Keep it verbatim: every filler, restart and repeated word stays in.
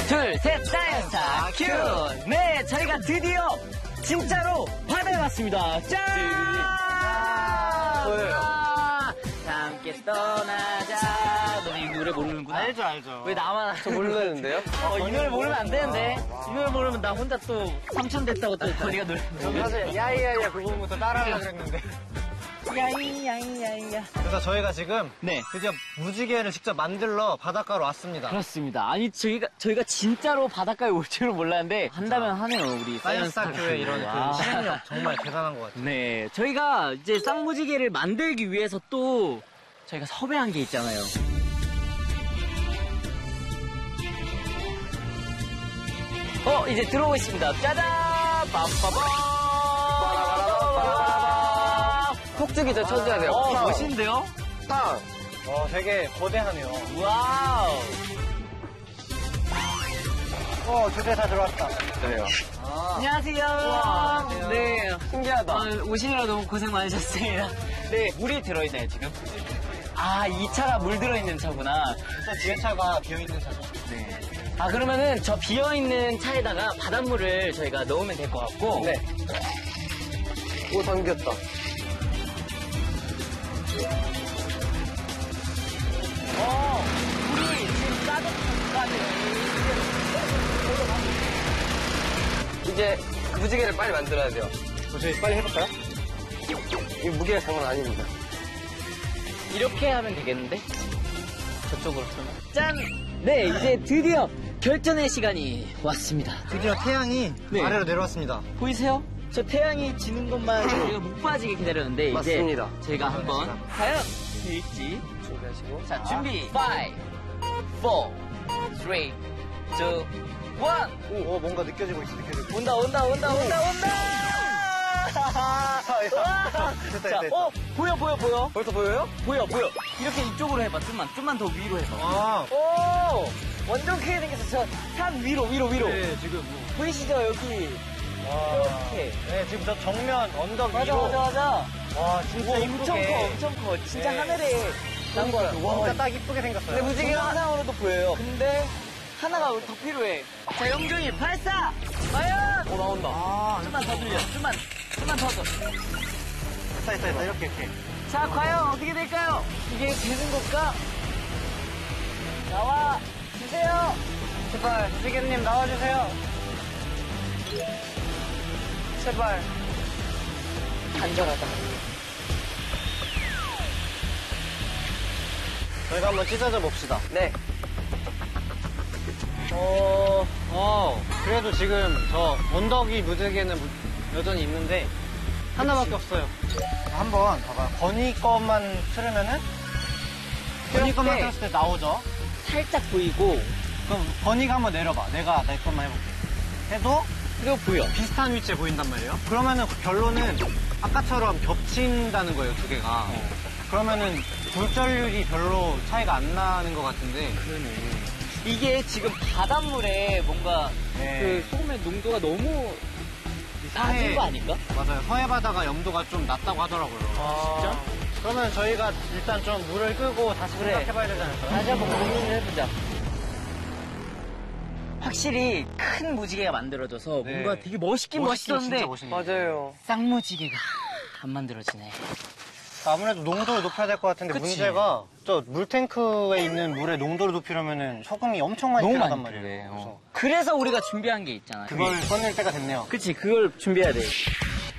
둘, 셋, 사이언스타 큐! 네, 저희가 드디어 진짜로 바다에 왔습니다. 짠! 뭐예요? 함께 떠나자. 너 이 노래 모르는구나. 알죠, 알죠. 왜 나만 저 모르는데요? 어, 이 노래 모르면 안 되는데. 이 노래 모르면 나 혼자 또 삼천 됐다고 또 저리가 노래. 전 사실 야이야이야 그 부분부터 따라하려고 했는데. 야이야이야이야. 그래서 저희가 지금 네. 드디어 무지개를 직접 만들러 바닷가로 왔습니다. 그렇습니다. 아니 저희가 저희가 진짜로 바닷가에 올 줄은 몰랐는데 한다면 하네요 우리 사이언스타 교회 이런 와. 그 실행력 정말 대단한 것 같아요. 네, 저희가 이제 쌍무지개를 만들기 위해서 또 저희가 섭외한 게 있잖아요. 어, 이제 들어오고 있습니다. 짜잔! 빠빠바! 폭죽이 저 쳐줘야 돼요. 어, 멋있는데요? 빵! 어, 되게 거대하네요. 와우! 어, 두 개 다 들어왔다. 그래요. 아. 안녕하세요. 우와, 네. 신기하다. 아, 오시느라 너무 고생 많으셨습니다. 네, 물이 들어있나요, 지금? 아, 이 차가 물 들어있는 차구나. 또 뒤에 차가 비어있는 차죠. 네. 아, 그러면은 저 비어있는 차에다가 바닷물을 저희가 넣으면 될 것 같고. 네. 오, 담겼다. 어, 물이 지금 따뜻하네. 이제 무지개를 빨리 만들어야 돼요. 저희 빨리 해볼까요? 이 무게가 장난 아닙니다. 이렇게 하면 되겠는데? 저쪽으로 쏘면. 짠! 네, 이제 드디어 결전의 시간이 왔습니다. 드디어 태양이 네. 아래로 내려왔습니다. 보이세요? 저 태양이 지는 것만 저희가 못 빠지게 기다렸는데 맞습니다. 이제 저희가 한번 과연 될지 준비하시고. 자 준비 파이브, 포, 쓰리, 투, 원. 오, 오, 뭔가 느껴지고 있어, 느껴지고 있어. 온다 온다 온다 온다 온다. 와. 됐다, 자, 됐다. 어 보여 보여 보여. 벌써 보여요? 보여 보여. 이렇게 이쪽으로 해봐. 좀만 좀만 더 위로 해봐. 아, 오 완전 크게 생겼어. 산 위로 위로 위로. 네, 지금. 뭐. 보이시죠 여기. 와. 이렇게. 네, 지금 저 정면 언덕 맞아 위로. 맞아 맞아. 와, 진짜 와, 이쁘게. 엄청 커 엄청 커. 진짜 네. 하늘에 난 거야. 진짜 딱 이쁘게 생겼어요. 근데 무지개가 하나로도 보여요. 근데 하나가 더 필요해. 자 영종이 발사. 과연. 오, 나온다. 아, 좀만 더 들려. 좀만 좀만 더 더. 됐다, 됐다, 됐다. 이렇게, 이렇게. 자 과연 어떻게 될까요? 이게 되는 걸까? 나와 주세요. 제발, 무지개님 나와주세요. 제발. 간절하다. 저희가 한번 찢어져 봅시다. 네. 어, 어, 그래도 지금 저 언덕 위 무지개는 여전히 있는데 하나밖에 없어요. 한번 봐봐. 건이 것만 틀으면은 건이 것만 이렇게. 틀었을 때 나오죠. 살짝 보이고 그럼 건이가 한번 내려봐. 내가 내 것만 해볼게. 해도 그리고 보여. 비슷한 위치에 보인단 말이에요. 그러면은 그 결론은 아까처럼 겹친다는 거예요, 두 개가. 그러면은 굴절률이 별로 차이가 안 나는 것 같은데. 그러네. 이게 지금 바닷물에 뭔가 네. 그 소금의 농도가 너무 낮은 서해- 거 아닐까? 맞아요. 서해 바다가 염도가 좀 낮다고 하더라고요. 진짜? 그러면 저희가 일단 좀 물을 끄고 다시 그래. 생각해봐야 되지 않을까요? 다시 한번 고민을 해보자. 확실히 큰 무지개가 만들어져서 네. 뭔가 되게 멋있긴 멋있긴 멋있었는데 진짜 멋있네. 맞아요. 쌍무지개가 안 만들어지네. 아무래도 농도를 높여야 될 것 같은데 그치. 문제가 저 물탱크에 있는 물의 농도를 높이려면 소금이 엄청 많이 너무 필요하단 많이 말이에요. 필요해. 그래서 어. 그래서 우리가 준비한 게 있잖아. 그걸 꺼낼 때가 됐네요. 그치, 그걸 준비해야 돼.